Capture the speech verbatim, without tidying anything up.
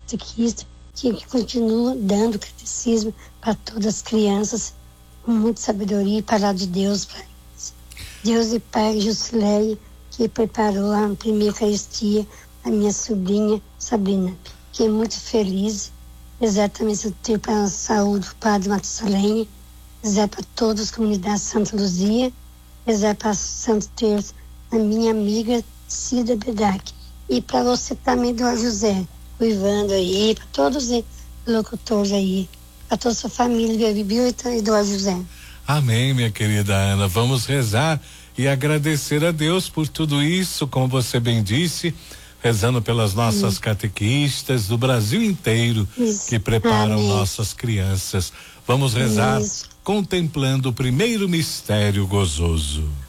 catequista, que, que continua dando catecismo para todas as crianças, com muita sabedoria e palavra de Deus, Pai. Deus e Pai, Jusileia, que preparou a primeira Eucaristia, a minha sobrinha Sabrina, que é muito feliz, exatamente ter para a saúde do Padre Matusalém, exato para todas as comunidades de Santa Luzia, exato para Santo Terço, a minha amiga Cida Bedac, e para você também, do José, o Ivandro aí, para todos os locutores aí, para toda a sua família, viu, e do José. Amém, minha querida Ana. Vamos rezar e agradecer a Deus por tudo isso, como você bem disse, rezando pelas nossas isso. catequistas do Brasil inteiro isso. que preparam Amém. nossas crianças. Vamos rezar isso. contemplando o primeiro mistério gozoso.